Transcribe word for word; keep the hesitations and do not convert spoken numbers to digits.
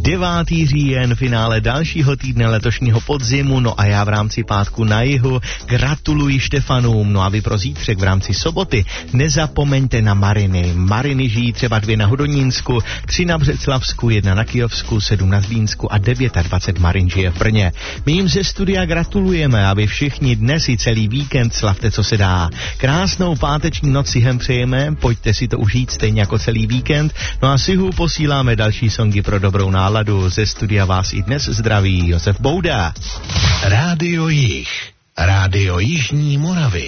devátý říjen, finále dalšího týdne letošního podzimu, no a já v rámci pátku na jihu gratuluji Štefanům, no a vy pro zítřek v rámci soboty nezapomeňte na Mariny. Mariny žijí třeba dvě na Hodonínsku, tři na Břeclavsku, jedna na Kyjovsku, sedm na Zlínsku a dvacet devět Marin žije v Brně. My jim ze studia gratulujeme, aby všichni dnes i celý víkend slavte, co se dá. Krásnou páteční noc si hem přejeme, pojďte si to užít stejně jako celý víkend, no a si posíláme další songy pro dobrou náladu. Ze studia vás i dnes zdraví Josef Bouda. Rádio Jih, Rádio Jižní Moravy.